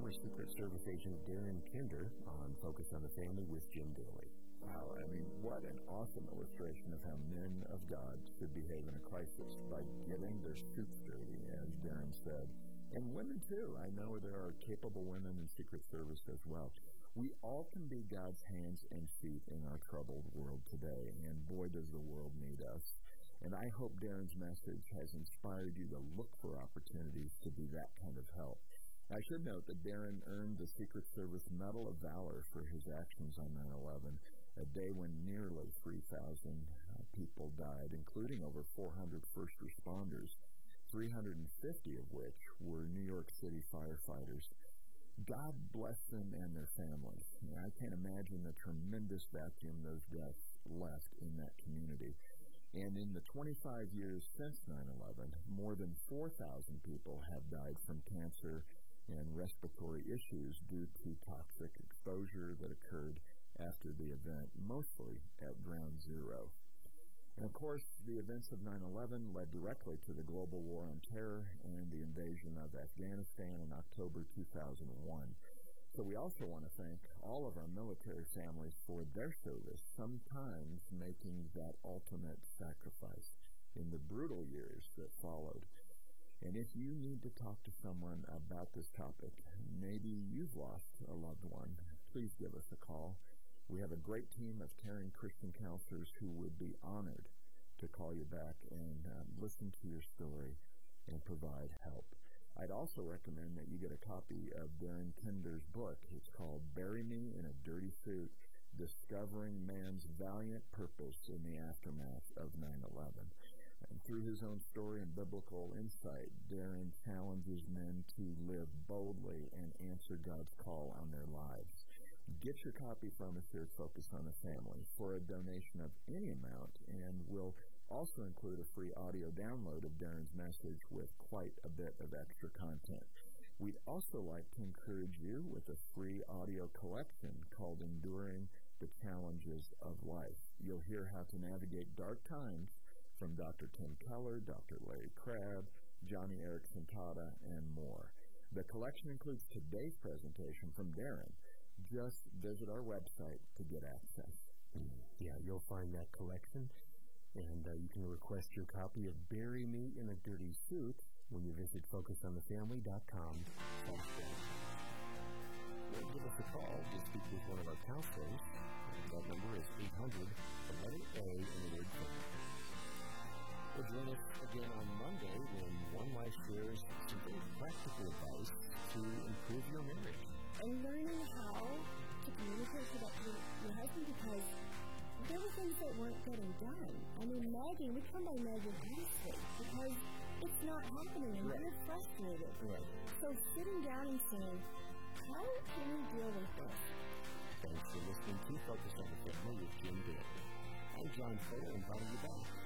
former Secret Service agent Darren Kinder on Focus on the Family with Jim Daly. Wow, I mean, what an awesome illustration of how men of God should behave in a crisis by getting their suits dirty, as Darren said. And women, too. I know there are capable women in Secret Service as well. We all can be God's hands and feet in our troubled world today, and boy, does the world need us. And I hope Darren's message has inspired you to look for opportunities to be that kind of help. I should note that Darren earned the Secret Service Medal of Valor for his actions on 9/11, a day when nearly 3,000 people died, including over 400 first responders, 350 of which were New York City firefighters. God bless them and their families. I can't imagine the tremendous vacuum those deaths left in that community. And in the 25 years since 9/11, more than 4,000 people have died from cancer and respiratory issues due to toxic exposure that occurred after the event, mostly at Ground Zero. And of course, the events of 9/11 led directly to the global war on terror and the invasion of Afghanistan in October 2001. So we also want to thank all of our military families for their service, sometimes making that ultimate sacrifice in the brutal years that followed. And if you need to talk to someone about this topic, maybe you've lost a loved one, please give us a call. We have a great team of caring Christian counselors who would be honored to call you back and listen to your story and provide help. I'd also recommend that you get a copy of Darren Kinder's book. It's called Bury Me in a Dirty Suit, Discovering Man's Valiant Purpose in the Aftermath of 9/11. And through his own story and biblical insight, Darren challenges men to live boldly and answer God's call on their lives. Get your copy from us here at Focus on the Family for a donation of any amount, and we'll also include a free audio download of Darren's message with quite a bit of extra content. We'd also like to encourage you with a free audio collection called Enduring the Challenges of Life. You'll hear how to navigate dark times from Dr. Tim Keller, Dr. Larry Crabb, Johnny Erickson Tada, and more. The collection includes today's presentation from Darren. Just visit our website to get access. Yeah, you'll find that collection, and you can request your copy of Bury Me in a Dirty Suit when you visit FocusOnTheFamily.com. Or give us a call to speak with one of our counselors. And that number is 800, the letter A in the word family. Or join us again on Monday when one wife shares some very practical advice to improve your marriage. And learning how to communicate to your husband, because there were things that weren't getting done. I mean, nagging, we come by nagging easily because it's not happening and we're frustrated. Right. So sitting down and saying, how can we deal with this? Thanks for listening to Focus on the Family with Jim Daly. I'm John Fuller, inviting you back.